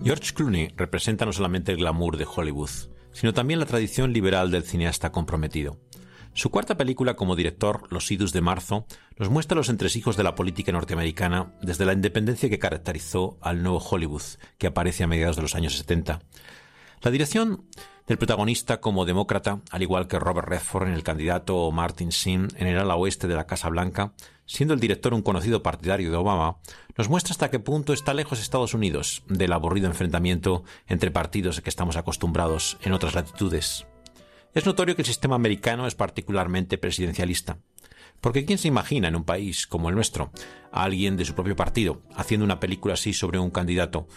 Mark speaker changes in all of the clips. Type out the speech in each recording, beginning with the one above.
Speaker 1: George Clooney representa no solamente el glamour de Hollywood, sino también la tradición liberal del cineasta comprometido. Su cuarta película como director, Los idus de marzo, nos muestra los entresijos de la política norteamericana desde la independencia que caracterizó al nuevo Hollywood, que aparece a mediados de los años 70. La dirección del protagonista como demócrata, al igual que Robert Redford en El candidato o Martin Sheen en el ala oeste de la Casa Blanca, siendo el director un conocido partidario de Obama, nos muestra hasta qué punto está lejos Estados Unidos del aburrido enfrentamiento entre partidos que estamos acostumbrados en otras latitudes. Es notorio que el sistema americano es particularmente presidencialista, porque ¿quién se imagina en un país como el nuestro a alguien de su propio partido haciendo una película así sobre un candidato?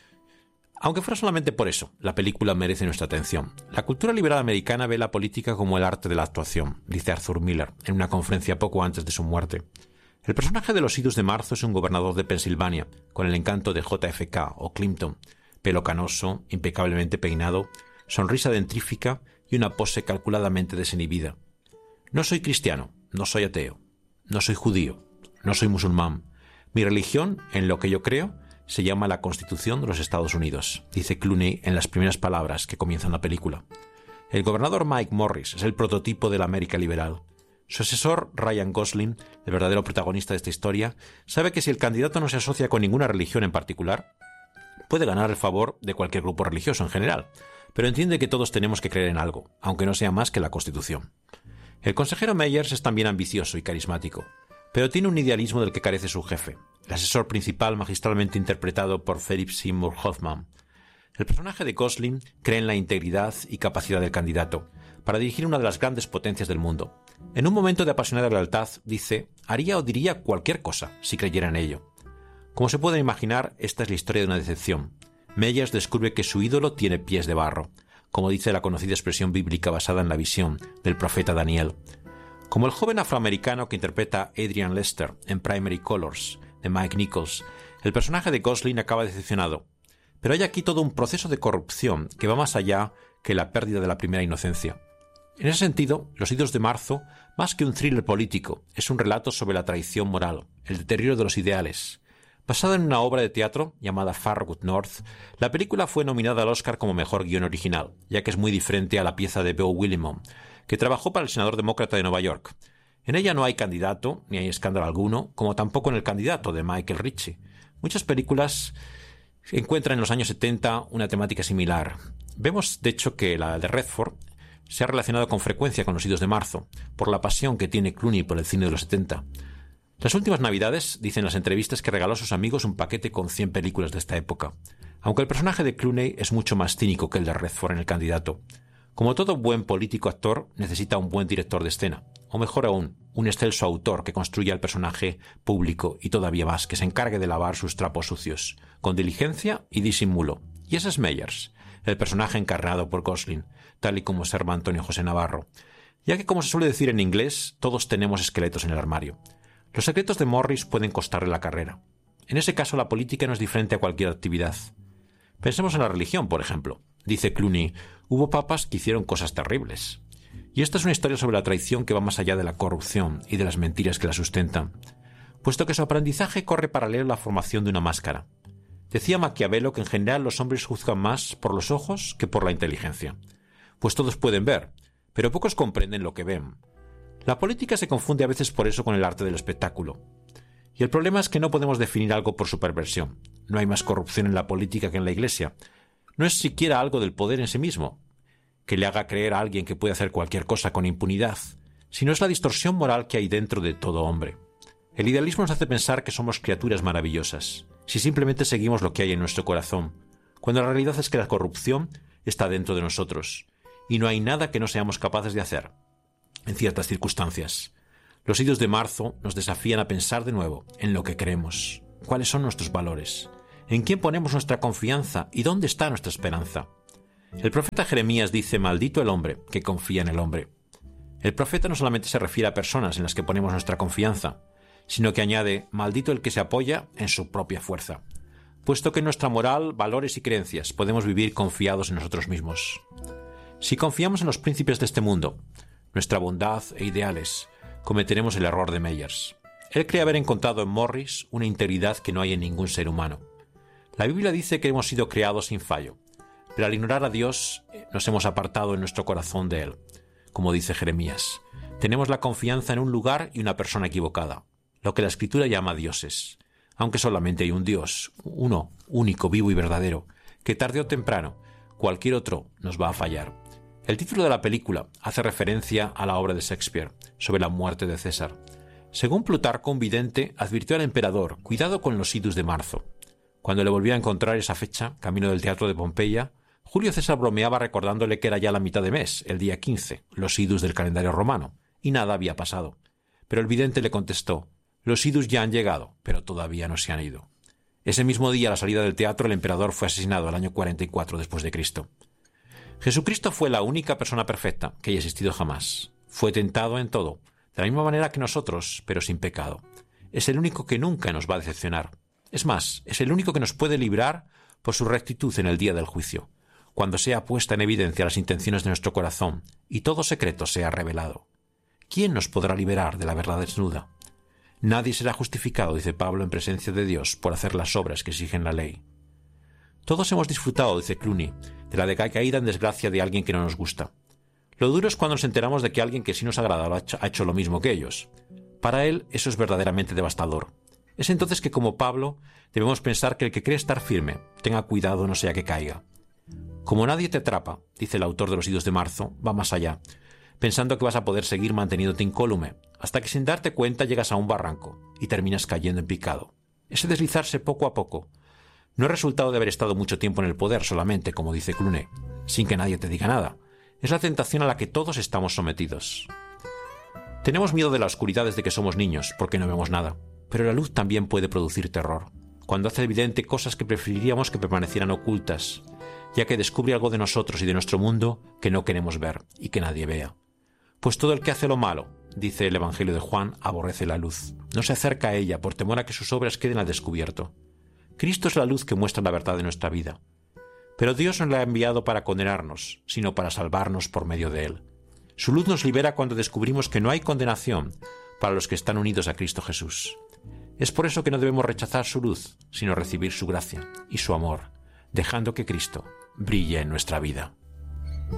Speaker 1: Aunque fuera solamente por eso, la película merece nuestra atención. La cultura liberal americana ve la política como el arte de la actuación, dice Arthur Miller en una conferencia poco antes de su muerte. El personaje de Los idus de marzo es un gobernador de Pensilvania, con el encanto de JFK o Clinton, pelo canoso, impecablemente peinado, sonrisa dentrífica y una pose calculadamente desinhibida. No soy cristiano, no soy ateo, no soy judío, no soy musulmán. Mi religión, en lo que yo creo, se llama la Constitución de los Estados Unidos, dice Clooney en las primeras palabras que comienzan la película. El gobernador Mike Morris es el prototipo de la América liberal. Su asesor, Ryan Gosling, el verdadero protagonista de esta historia, sabe que si el candidato no se asocia con ninguna religión en particular, puede ganar el favor de cualquier grupo religioso en general, pero entiende que todos tenemos que creer en algo, aunque no sea más que la Constitución. El consejero Meyers es también ambicioso y carismático, pero tiene un idealismo del que carece su jefe, el asesor principal magistralmente interpretado por Philip Seymour Hoffman. El personaje de Gosling cree en la integridad y capacidad del candidato para dirigir una de las grandes potencias del mundo. En un momento de apasionada lealtad, dice, haría o diría cualquier cosa si creyera en ello. Como se puede imaginar, esta es la historia de una decepción. Meyers descubre que su ídolo tiene pies de barro, como dice la conocida expresión bíblica basada en la visión del profeta Daniel. Como el joven afroamericano que interpreta Adrian Lester en Primary Colors, de Mike Nichols, el personaje de Gosling acaba decepcionado. Pero hay aquí todo un proceso de corrupción que va más allá que la pérdida de la primera inocencia. En ese sentido, Los idus de marzo, más que un thriller político, es un relato sobre la traición moral, el deterioro de los ideales. Basada en una obra de teatro llamada Farragut North, la película fue nominada al Oscar como mejor guión original, ya que es muy diferente a la pieza de Beau Willimon, que trabajó para el senador demócrata de Nueva York. En ella no hay candidato, ni hay escándalo alguno, como tampoco en El candidato, de Michael Ritchie. Muchas películas encuentran en los años 70 una temática similar. Vemos, de hecho, que la de Redford se ha relacionado con frecuencia con Los idus de marzo, por la pasión que tiene Clooney por el cine de los 70. Las últimas navidades, dicen las entrevistas, que regaló a sus amigos un paquete con 100 películas de esta época, aunque el personaje de Clooney es mucho más cínico que el de Redford en El candidato. Como todo buen político actor, necesita un buen director de escena, o mejor aún, un excelso autor que construya el personaje público y todavía más, que se encargue de lavar sus trapos sucios, con diligencia y disimulo. Y ese es Meyers, el personaje encarnado por Gosling, tal y como observa Antonio José Navarro, ya que, como se suele decir en inglés, todos tenemos esqueletos en el armario. Los secretos de Morris pueden costarle la carrera. En ese caso, la política no es diferente a cualquier actividad. Pensemos en la religión, por ejemplo. Dice Clooney, hubo papas que hicieron cosas terribles. Y esta es una historia sobre la traición que va más allá de la corrupción y de las mentiras que la sustentan, puesto que su aprendizaje corre paralelo a la formación de una máscara. Decía Maquiavelo que en general los hombres juzgan más por los ojos que por la inteligencia, pues todos pueden ver, pero pocos comprenden lo que ven. La política se confunde a veces por eso con el arte del espectáculo. Y el problema es que no podemos definir algo por su perversión. No hay más corrupción en la política que en la Iglesia. No es siquiera algo del poder en sí mismo, que le haga creer a alguien que puede hacer cualquier cosa con impunidad, sino es la distorsión moral que hay dentro de todo hombre. El idealismo nos hace pensar que somos criaturas maravillosas, si simplemente seguimos lo que hay en nuestro corazón, cuando la realidad es que la corrupción está dentro de nosotros, y no hay nada que no seamos capaces de hacer, en ciertas circunstancias. Los idus de marzo nos desafían a pensar de nuevo en lo que creemos, cuáles son nuestros valores, en quién ponemos nuestra confianza y dónde está nuestra esperanza. El profeta Jeremías dice: maldito el hombre que confía en el hombre. El profeta no solamente se refiere a personas en las que ponemos nuestra confianza, sino que añade: maldito el que se apoya en su propia fuerza, puesto que en nuestra moral, valores y creencias podemos vivir confiados en nosotros mismos. Si confiamos en los príncipes de este mundo, nuestra bondad e ideales, cometeremos el error de Meyers. Él cree haber encontrado en Morris una integridad que no hay en ningún ser humano. La Biblia dice que hemos sido creados sin fallo, pero al ignorar a Dios nos hemos apartado en nuestro corazón de Él. Como dice Jeremías, tenemos la confianza en un lugar y una persona equivocada, lo que la Escritura llama dioses, aunque solamente hay un Dios, uno, único, vivo y verdadero, que tarde o temprano cualquier otro nos va a fallar. El título de la película hace referencia a la obra de Shakespeare sobre la muerte de César. Según Plutarco, un vidente advirtió al emperador: cuidado con los idus de marzo. Cuando le volvió a encontrar esa fecha, camino del teatro de Pompeya, Julio César bromeaba recordándole que era ya la mitad de mes, el día 15, los idus del calendario romano, y nada había pasado. Pero el vidente le contestó: los idus ya han llegado, pero todavía no se han ido. Ese mismo día, a la salida del teatro, el emperador fue asesinado al año 44 después de Cristo. Jesucristo fue la única persona perfecta que haya existido jamás. Fue tentado en todo, de la misma manera que nosotros, pero sin pecado. Es el único que nunca nos va a decepcionar. Es más, es el único que nos puede librar por su rectitud en el día del juicio, cuando sea puesta en evidencia las intenciones de nuestro corazón y todo secreto sea revelado. ¿Quién nos podrá liberar de la verdad desnuda? Nadie será justificado, dice Pablo, en presencia de Dios por hacer las obras que exigen la ley. Todos hemos disfrutado, dice Clooney, de la caída en desgracia de alguien que no nos gusta. Lo duro es cuando nos enteramos de que alguien que sí nos agrada ha hecho lo mismo que ellos. Para él eso es verdaderamente devastador. Es entonces que, como Pablo, debemos pensar que el que cree estar firme, tenga cuidado no sea que caiga. Como nadie te atrapa, dice el autor de Los idus de marzo, va más allá, pensando que vas a poder seguir manteniéndote incólume, hasta que sin darte cuenta llegas a un barranco y terminas cayendo en picado. Ese deslizarse poco a poco no es resultado de haber estado mucho tiempo en el poder solamente, como dice Clooney, sin que nadie te diga nada. Es la tentación a la que todos estamos sometidos. Tenemos miedo de la oscuridad desde que somos niños, porque no vemos nada, pero la luz también puede producir terror, cuando hace evidente cosas que preferiríamos que permanecieran ocultas, ya que descubre algo de nosotros y de nuestro mundo que no queremos ver y que nadie vea. Pues todo el que hace lo malo, dice el Evangelio de Juan, aborrece la luz. No se acerca a ella por temor a que sus obras queden al descubierto. Cristo es la luz que muestra la verdad de nuestra vida. Pero Dios no la ha enviado para condenarnos, sino para salvarnos por medio de Él. Su luz nos libera cuando descubrimos que no hay condenación para los que están unidos a Cristo Jesús. Es por eso que no debemos rechazar su luz, sino recibir su gracia y su amor, dejando que Cristo brille en nuestra vida.